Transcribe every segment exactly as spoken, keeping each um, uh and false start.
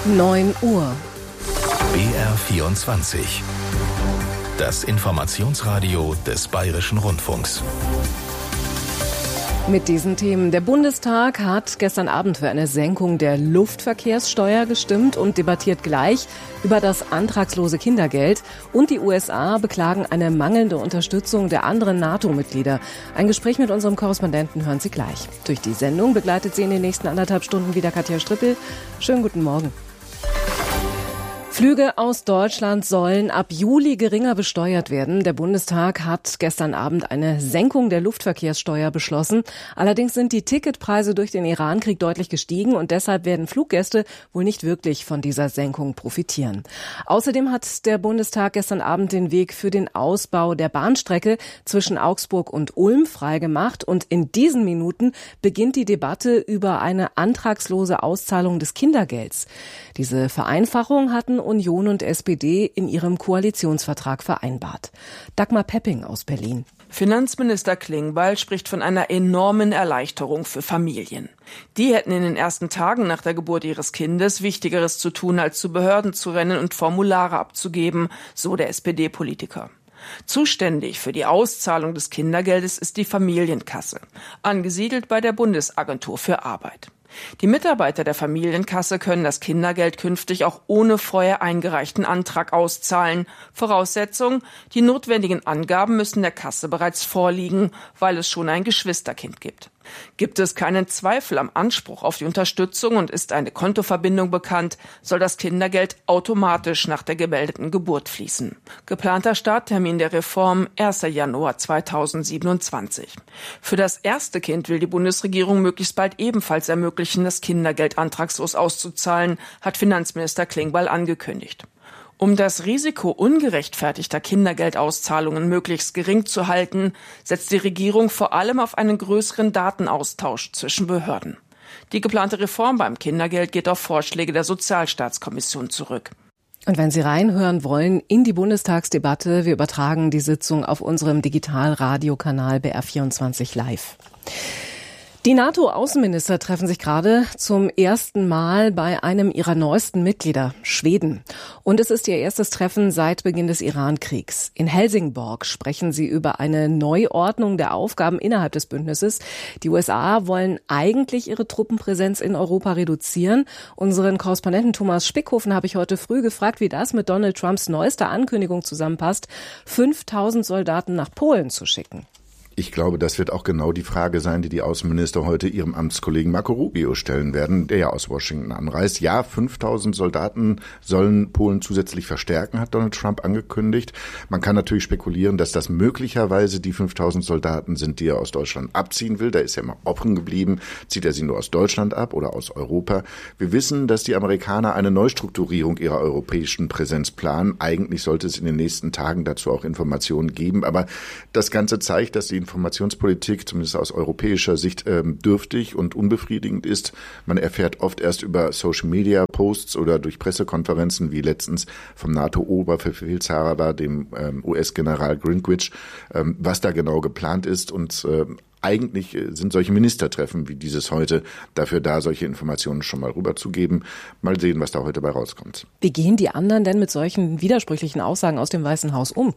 neun Uhr. B R vierundzwanzig. Das Informationsradio des Bayerischen Rundfunks. Mit diesen Themen. Der Bundestag hat gestern Abend für eine Senkung der Luftverkehrssteuer gestimmt und debattiert gleich über das antragslose Kindergeld. Und die U S A beklagen eine mangelnde Unterstützung der anderen NATO-Mitglieder. Ein Gespräch mit unserem Korrespondenten hören Sie gleich. Durch die Sendung begleitet Sie in den nächsten anderthalb Stunden wieder Katja Strippel. Schönen guten Morgen. Flüge aus Deutschland sollen ab Juli geringer besteuert werden. Der Bundestag hat gestern Abend eine Senkung der Luftverkehrssteuer beschlossen. Allerdings sind die Ticketpreise durch den Irankrieg deutlich gestiegen und deshalb werden Fluggäste wohl nicht wirklich von dieser Senkung profitieren. Außerdem hat der Bundestag gestern Abend den Weg für den Ausbau der Bahnstrecke zwischen Augsburg und Ulm freigemacht und in diesen Minuten beginnt die Debatte über eine antragslose Auszahlung des Kindergelds. Diese Vereinfachung hatten Union und S P D in ihrem Koalitionsvertrag vereinbart. Dagmar Pepping aus Berlin. Finanzminister Klingbeil spricht von einer enormen Erleichterung für Familien. Die hätten in den ersten Tagen nach der Geburt ihres Kindes Wichtigeres zu tun, als zu Behörden zu rennen und Formulare abzugeben, so der S P D-Politiker. Zuständig für die Auszahlung des Kindergeldes ist die Familienkasse, angesiedelt bei der Bundesagentur für Arbeit. Die Mitarbeiter der Familienkasse können das Kindergeld künftig auch ohne vorher eingereichten Antrag auszahlen. Voraussetzung: die notwendigen Angaben müssen der Kasse bereits vorliegen, weil es schon ein Geschwisterkind gibt. Gibt es keinen Zweifel am Anspruch auf die Unterstützung und ist eine Kontoverbindung bekannt, soll das Kindergeld automatisch nach der gemeldeten Geburt fließen. Geplanter Starttermin der Reform erster Januar zweitausendsiebenundzwanzig. Für das erste Kind will die Bundesregierung möglichst bald ebenfalls ermöglichen, das Kindergeld antragslos auszuzahlen, hat Finanzminister Klingbeil angekündigt. Um das Risiko ungerechtfertigter Kindergeldauszahlungen möglichst gering zu halten, setzt die Regierung vor allem auf einen größeren Datenaustausch zwischen Behörden. Die geplante Reform beim Kindergeld geht auf Vorschläge der Sozialstaatskommission zurück. Und wenn Sie reinhören wollen in die Bundestagsdebatte, wir übertragen die Sitzung auf unserem Digitalradiokanal B R vierundzwanzig live. Die NATO-Außenminister treffen sich gerade zum ersten Mal bei einem ihrer neuesten Mitglieder, Schweden. Und es ist ihr erstes Treffen seit Beginn des Iran-Kriegs. In Helsingborg sprechen sie über eine Neuordnung der Aufgaben innerhalb des Bündnisses. Die U S A wollen eigentlich ihre Truppenpräsenz in Europa reduzieren. Unseren Korrespondenten Thomas Spickhofen habe ich heute früh gefragt, wie das mit Donald Trumps neuester Ankündigung zusammenpasst, fünftausend Soldaten nach Polen zu schicken. Ich glaube, das wird auch genau die Frage sein, die die Außenminister heute ihrem Amtskollegen Marco Rubio stellen werden, der ja aus Washington anreist. Ja, fünftausend Soldaten sollen Polen zusätzlich verstärken, hat Donald Trump angekündigt. Man kann natürlich spekulieren, dass das möglicherweise die fünftausend Soldaten sind, die er aus Deutschland abziehen will. Da ist er immer offen geblieben. Zieht er sie nur aus Deutschland ab oder aus Europa? Wir wissen, dass die Amerikaner eine Neustrukturierung ihrer europäischen Präsenz planen. Eigentlich sollte es in den nächsten Tagen dazu auch Informationen geben. Aber das Ganze zeigt, dass die Informationspolitik, zumindest aus europäischer Sicht, ähm, dürftig und unbefriedigend ist. Man erfährt oft erst über Social-Media-Posts oder durch Pressekonferenzen, wie letztens vom NATO-Oberbefehlshaber, dem ähm, U S-General Grinkwitch, ähm, was da genau geplant ist. Und äh, eigentlich sind solche Ministertreffen wie dieses heute dafür da, solche Informationen schon mal rüberzugeben. Mal sehen, was da heute bei rauskommt. Wie gehen die anderen denn mit solchen widersprüchlichen Aussagen aus dem Weißen Haus um?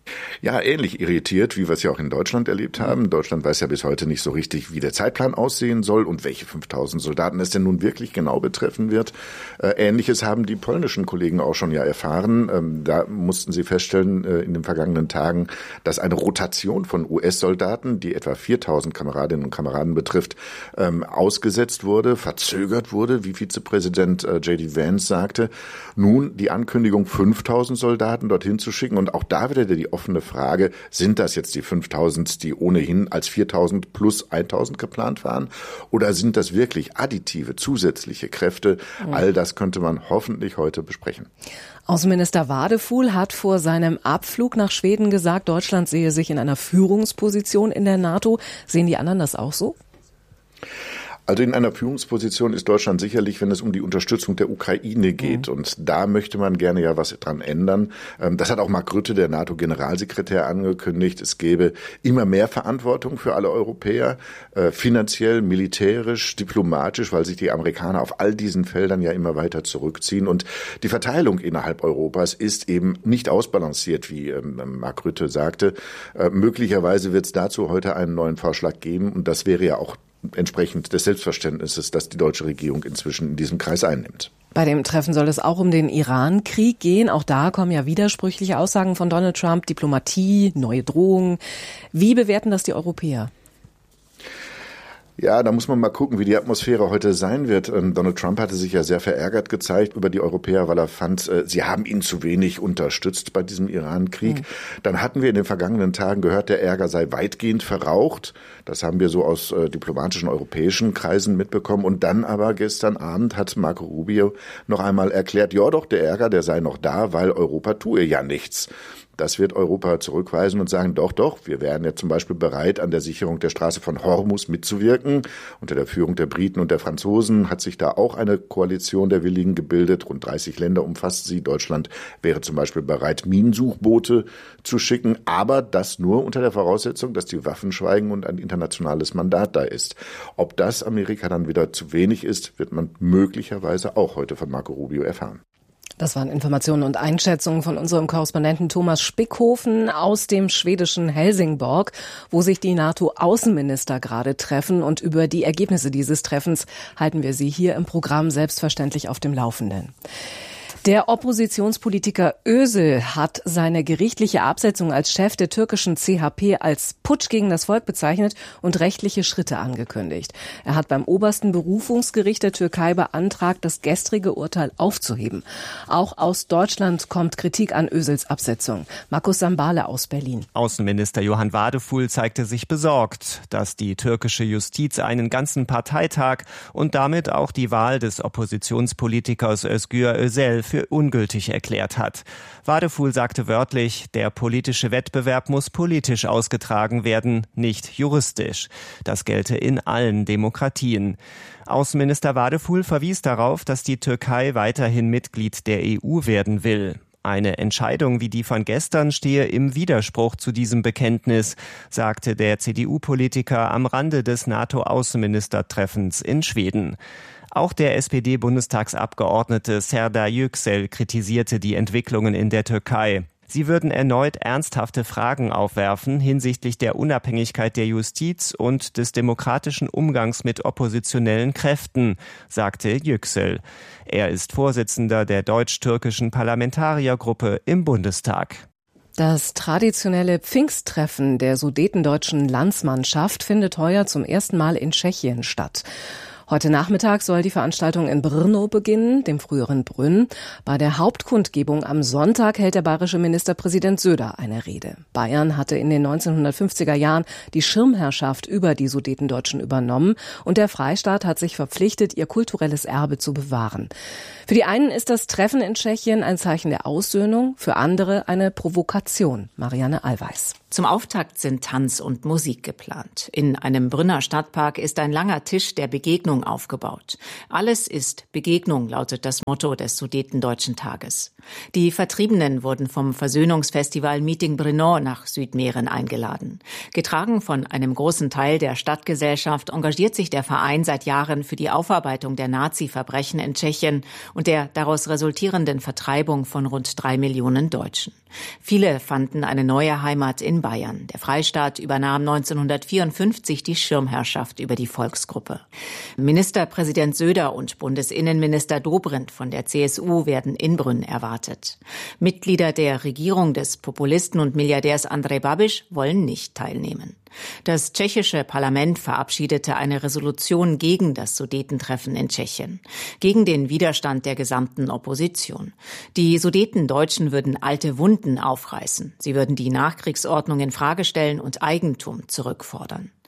Ja, ähnlich irritiert, wie wir es ja auch in Deutschland erlebt haben. Deutschland weiß ja bis heute nicht so richtig, wie der Zeitplan aussehen soll und welche fünftausend Soldaten es denn nun wirklich genau betreffen wird. Äh, Ähnliches haben die polnischen Kollegen auch schon ja erfahren. Ähm, da mussten sie feststellen äh, in den vergangenen Tagen, dass eine Rotation von U S-Soldaten, die etwa viertausend Kameradinnen und Kameraden betrifft, ähm, ausgesetzt wurde, verzögert wurde, wie Vizepräsident äh, J D Vance sagte. Nun die Ankündigung, fünftausend Soldaten dorthin zu schicken und auch da wieder die offene Frage, sind das jetzt die fünftausend, die ohnehin als viertausend plus eintausend geplant waren? Oder sind das wirklich additive, zusätzliche Kräfte? Mhm. All das könnte man hoffentlich heute besprechen. Außenminister Wadefuhl hat vor seinem Abflug nach Schweden gesagt, Deutschland sehe sich in einer Führungsposition in der NATO. Sehen die anderen das auch so? Also in einer Führungsposition ist Deutschland sicherlich, wenn es um die Unterstützung der Ukraine geht. Mhm. Und da möchte man gerne ja was dran ändern. Das hat auch Mark Rutte, der NATO-Generalsekretär, angekündigt. Es gäbe immer mehr Verantwortung für alle Europäer, finanziell, militärisch, diplomatisch, weil sich die Amerikaner auf all diesen Feldern ja immer weiter zurückziehen. Und die Verteilung innerhalb Europas ist eben nicht ausbalanciert, wie Mark Rutte sagte. Möglicherweise wird es dazu heute einen neuen Vorschlag geben. Und das wäre ja auch entsprechend des Selbstverständnisses, das die deutsche Regierung inzwischen in diesem Kreis einnimmt. Bei dem Treffen soll es auch um den Iran-Krieg gehen. Auch da kommen ja widersprüchliche Aussagen von Donald Trump, Diplomatie, neue Drohungen. Wie bewerten das die Europäer? Ja, da muss man mal gucken, wie die Atmosphäre heute sein wird. Donald Trump hatte sich ja sehr verärgert gezeigt über die Europäer, weil er fand, sie haben ihn zu wenig unterstützt bei diesem Iran-Krieg. Mhm. Dann hatten wir in den vergangenen Tagen gehört, der Ärger sei weitgehend verraucht. Das haben wir so aus äh, diplomatischen europäischen Kreisen mitbekommen. Und dann aber gestern Abend hat Marco Rubio noch einmal erklärt, ja doch, der Ärger, der sei noch da, weil Europa tue ja nichts. Das wird Europa zurückweisen und sagen, doch, doch, wir wären ja zum Beispiel bereit, an der Sicherung der Straße von Hormuz mitzuwirken. Unter der Führung der Briten und der Franzosen hat sich da auch eine Koalition der Willigen gebildet. Rund dreißig Länder umfasst sie. Deutschland wäre zum Beispiel bereit, Minensuchboote zu schicken, aber das nur unter der Voraussetzung, dass die Waffen schweigen und ein internationales Mandat da ist. Ob das Amerika dann wieder zu wenig ist, wird man möglicherweise auch heute von Marco Rubio erfahren. Das waren Informationen und Einschätzungen von unserem Korrespondenten Thomas Spickhofen aus dem schwedischen Helsingborg, wo sich die NATO-Außenminister gerade treffen. Und über die Ergebnisse dieses Treffens halten wir Sie hier im Programm selbstverständlich auf dem Laufenden. Der Oppositionspolitiker Özil hat seine gerichtliche Absetzung als Chef der türkischen C H P als Putsch gegen das Volk bezeichnet und rechtliche Schritte angekündigt. Er hat beim obersten Berufungsgericht der Türkei beantragt, das gestrige Urteil aufzuheben. Auch aus Deutschland kommt Kritik an Özils Absetzung. Markus Sambale aus Berlin. Außenminister Johann Wadefuhl zeigte sich besorgt, dass die türkische Justiz einen ganzen Parteitag und damit auch die Wahl des Oppositionspolitikers Özgür Özel für ungültig erklärt hat. Wadefuhl sagte wörtlich, der politische Wettbewerb muss politisch ausgetragen werden, nicht juristisch. Das gelte in allen Demokratien. Außenminister Wadefuhl verwies darauf, dass die Türkei weiterhin Mitglied der E U werden will. Eine Entscheidung wie die von gestern stehe im Widerspruch zu diesem Bekenntnis, sagte der C D U-Politiker am Rande des NATO-Außenministertreffens in Schweden. Auch der S P D-Bundestagsabgeordnete Serdar Yüksel kritisierte die Entwicklungen in der Türkei. Sie würden erneut ernsthafte Fragen aufwerfen hinsichtlich der Unabhängigkeit der Justiz und des demokratischen Umgangs mit oppositionellen Kräften, sagte Yüksel. Er ist Vorsitzender der deutsch-türkischen Parlamentariergruppe im Bundestag. Das traditionelle Pfingsttreffen der sudetendeutschen Landsmannschaft findet heuer zum ersten Mal in Tschechien statt. Heute Nachmittag soll die Veranstaltung in Brno beginnen, dem früheren Brünn. Bei der Hauptkundgebung am Sonntag hält der bayerische Ministerpräsident Söder eine Rede. Bayern hatte in den neunzehnhundertfünfziger Jahren die Schirmherrschaft über die Sudetendeutschen übernommen und der Freistaat hat sich verpflichtet, ihr kulturelles Erbe zu bewahren. Für die einen ist das Treffen in Tschechien ein Zeichen der Aussöhnung, für andere eine Provokation. Marianne Allweis. Zum Auftakt sind Tanz und Musik geplant. In einem Brünner Stadtpark ist ein langer Tisch der Begegnung aufgebaut. Alles ist Begegnung, lautet das Motto des Sudetendeutschen Tages. Die Vertriebenen wurden vom Versöhnungsfestival Meeting Brno nach Südmähren eingeladen. Getragen von einem großen Teil der Stadtgesellschaft engagiert sich der Verein seit Jahren für die Aufarbeitung der Nazi-Verbrechen in Tschechien und der daraus resultierenden Vertreibung von rund drei Millionen Deutschen. Viele fanden eine neue Heimat in Bayern. Der Freistaat übernahm neunzehnhundertvierundfünfzig die Schirmherrschaft über die Volksgruppe. Ministerpräsident Söder und Bundesinnenminister Dobrindt von der C S U werden in Brünn erwartet. Mitglieder der Regierung des Populisten und Milliardärs Andrej Babiš wollen nicht teilnehmen. Das tschechische Parlament verabschiedete eine Resolution gegen das Sudetentreffen in Tschechien, gegen den Widerstand der gesamten Opposition. Die Sudetendeutschen würden alte Wunden aufreißen. Sie würden die Nachkriegsordnung in Frage stellen und Eigentum zurückfordern.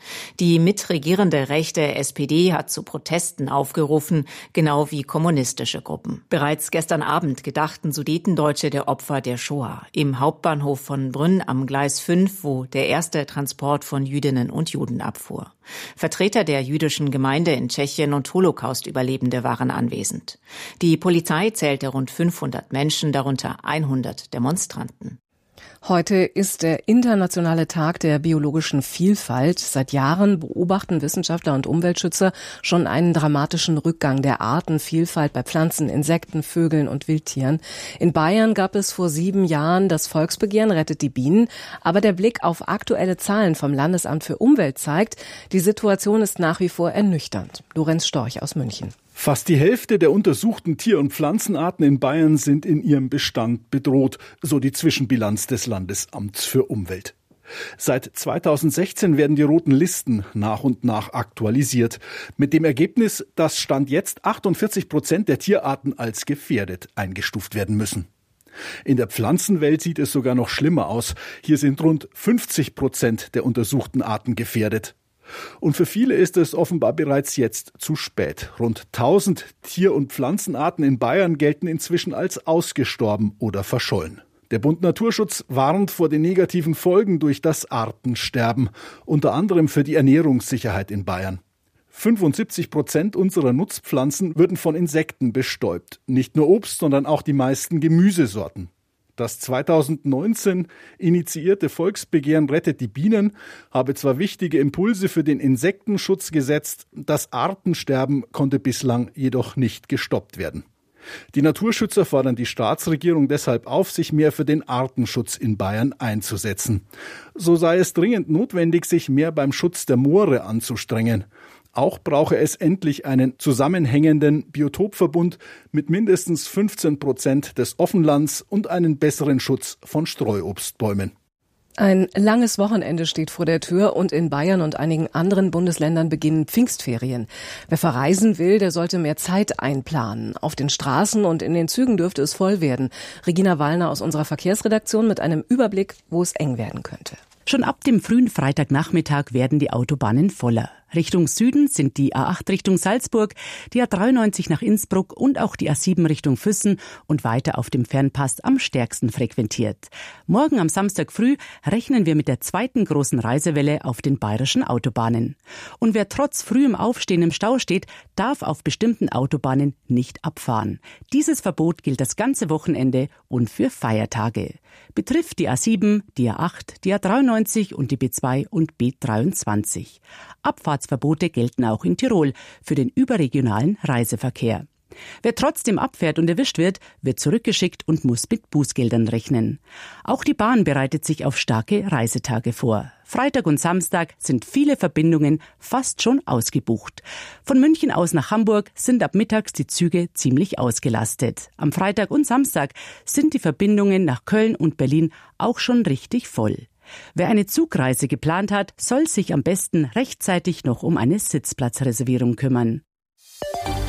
Die mitregierende rechte S P D hat zu Protesten aufgerufen, genau wie kommunistische Gruppen. Bereits gestern Abend gedachten Sudetendeutsche der Opfer der Shoah im Hauptbahnhof von Brünn am Gleis fünf, wo der erste Transport von Jüdinnen und Juden abfuhr. Vertreter der jüdischen Gemeinde in Tschechien und Holocaust-Überlebende waren anwesend. Die Polizei zählte rund fünfhundert Menschen, darunter hundert Demonstranten. Heute ist der internationale Tag der biologischen Vielfalt. Seit Jahren beobachten Wissenschaftler und Umweltschützer schon einen dramatischen Rückgang der Artenvielfalt bei Pflanzen, Insekten, Vögeln und Wildtieren. In Bayern gab es vor sieben Jahren das Volksbegehren Rettet die Bienen. Aber der Blick auf aktuelle Zahlen vom Landesamt für Umwelt zeigt, die Situation ist nach wie vor ernüchternd. Lorenz Storch aus München. Fast die Hälfte der untersuchten Tier- und Pflanzenarten in Bayern sind in ihrem Bestand bedroht, so die Zwischenbilanz des Landesamts für Umwelt. Seit zweitausendsechzehn werden die roten Listen nach und nach aktualisiert. Mit dem Ergebnis, dass Stand jetzt achtundvierzig Prozent der Tierarten als gefährdet eingestuft werden müssen. In der Pflanzenwelt sieht es sogar noch schlimmer aus. Hier sind rund fünfzig Prozent der untersuchten Arten gefährdet. Und für viele ist es offenbar bereits jetzt zu spät. Rund tausend Tier- und Pflanzenarten in Bayern gelten inzwischen als ausgestorben oder verschollen. Der Bund Naturschutz warnt vor den negativen Folgen durch das Artensterben, unter anderem für die Ernährungssicherheit in Bayern. fünfundsiebzig Prozent unserer Nutzpflanzen würden von Insekten bestäubt. Nicht nur Obst, sondern auch die meisten Gemüsesorten. Das zweitausendneunzehn initiierte Volksbegehren Rettet die Bienen habe zwar wichtige Impulse für den Insektenschutz gesetzt, das Artensterben konnte bislang jedoch nicht gestoppt werden. Die Naturschützer fordern die Staatsregierung deshalb auf, sich mehr für den Artenschutz in Bayern einzusetzen. So sei es dringend notwendig, sich mehr beim Schutz der Moore anzustrengen. Auch brauche es endlich einen zusammenhängenden Biotopverbund mit mindestens fünfzehn Prozent des Offenlands und einen besseren Schutz von Streuobstbäumen. Ein langes Wochenende steht vor der Tür und in Bayern und einigen anderen Bundesländern beginnen Pfingstferien. Wer verreisen will, der sollte mehr Zeit einplanen. Auf den Straßen und in den Zügen dürfte es voll werden. Regina Wallner aus unserer Verkehrsredaktion mit einem Überblick, wo es eng werden könnte. Schon ab dem frühen Freitagnachmittag werden die Autobahnen voller. Richtung Süden sind die A acht Richtung Salzburg, die A dreiundneunzig nach Innsbruck und auch die A sieben Richtung Füssen und weiter auf dem Fernpass am stärksten frequentiert. Morgen am Samstag früh rechnen wir mit der zweiten großen Reisewelle auf den bayerischen Autobahnen. Und wer trotz frühem Aufstehen im Stau steht, darf auf bestimmten Autobahnen nicht abfahren. Dieses Verbot gilt das ganze Wochenende und für Feiertage. Betrifft die A sieben, die A acht, die A dreiundneunzig und die B zwei und B dreiundzwanzig. Abfahrtsverbote gelten auch in Tirol für den überregionalen Reiseverkehr. Wer trotzdem abfährt und erwischt wird, wird zurückgeschickt und muss mit Bußgeldern rechnen. Auch die Bahn bereitet sich auf starke Reisetage vor. Freitag und Samstag sind viele Verbindungen fast schon ausgebucht. Von München aus nach Hamburg sind ab mittags die Züge ziemlich ausgelastet. Am Freitag und Samstag sind die Verbindungen nach Köln und Berlin auch schon richtig voll. Wer eine Zugreise geplant hat, soll sich am besten rechtzeitig noch um eine Sitzplatzreservierung kümmern.